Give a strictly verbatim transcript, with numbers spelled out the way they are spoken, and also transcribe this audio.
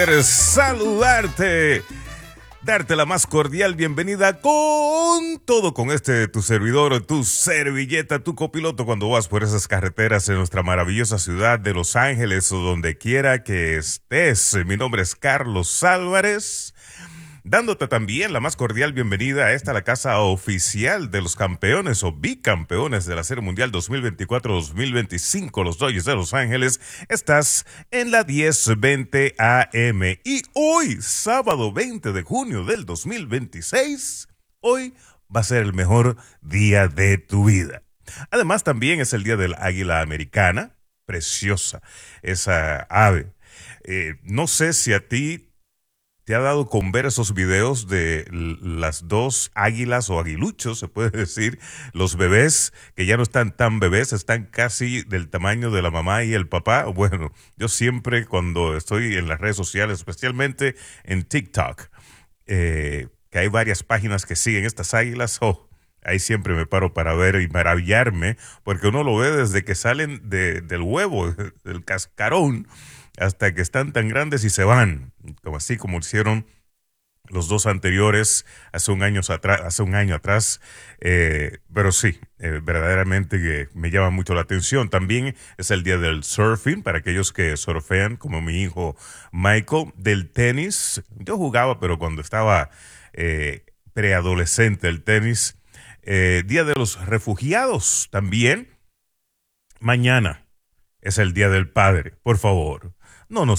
Saludarte, darte la más cordial bienvenida con todo con este tu servidor, tu servilleta, tu copiloto cuando vas por esas carreteras en nuestra maravillosa ciudad de Los Ángeles o donde quiera que estés. Mi nombre es Carlos Álvarez, dándote también la más cordial bienvenida a esta la casa oficial de los campeones o bicampeones de la Serie Mundial dos mil veinticuatro dos mil veinticinco, los Dodgers de Los Ángeles. Estás en la diez veinte A M y hoy, sábado veinte de junio del dos mil veintiséis, hoy va a ser el mejor día de tu vida. Además, también es el día del águila americana, preciosa esa ave. Eh, no sé si a ti ¿te ha dado con ver esos videos de las dos águilas o aguiluchos, se puede decir, los bebés que ya no están tan bebés, están casi del tamaño de la mamá y el papá? Bueno, yo siempre cuando estoy en las redes sociales, especialmente en TikTok, eh, que hay varias páginas que siguen estas águilas, oh, ahí siempre me paro para ver y maravillarme, porque uno lo ve desde que salen de, del huevo, del cascarón, hasta que están tan grandes y se van, como así como hicieron los dos anteriores hace un año atrás, hace un año atrás. Eh, pero sí, eh, verdaderamente que me llama mucho la atención. También es el día del surfing para aquellos que surfean, como mi hijo Michael. Del tenis, yo jugaba, pero cuando estaba eh, preadolescente, el tenis. Eh, día de los refugiados también. Mañana es el día del padre, por favor. No nos